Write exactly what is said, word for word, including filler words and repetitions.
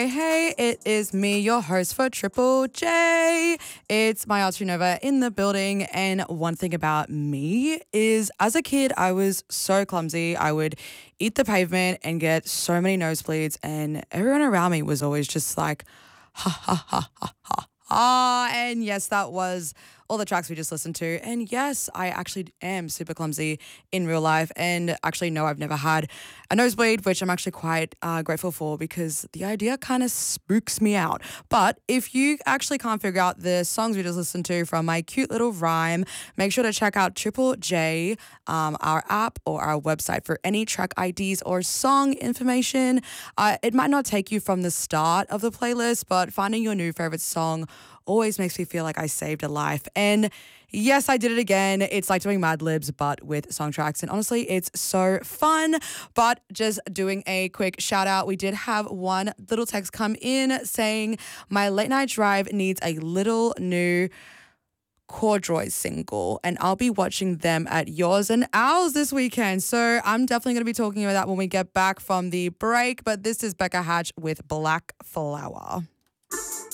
Hey, hey, it is me, your host for Triple J. It's my Archie Nova in the building. And one thing about me is as a kid, I was so clumsy. I would eat the pavement and get so many nosebleeds, and everyone around me was always just like, ha ha ha ha ha. Ah, and yes, that was all the tracks we just listened to. And yes, I actually am super clumsy in real life. And actually, no, I've never had a nosebleed, which I'm actually quite uh, grateful for because the idea kind of spooks me out. But if you actually can't figure out the songs we just listened to from my cute little rhyme, make sure to check out Triple J, um, our app or our website for any track I Ds or song information. Uh, it might not take you from the start of the playlist, but finding your new favorite song always makes me feel like I saved a life. And yes, I did it again. It's like doing Mad Libs, but with song tracks. And honestly, it's so fun. But just doing a quick shout out, we did have one little text come in saying, my late night drive needs a little new Corduroy single, and I'll be watching them at Yours and Ours this weekend. So I'm definitely going to be talking about that when we get back from the break. But this is Becca Hatch with Black Flower.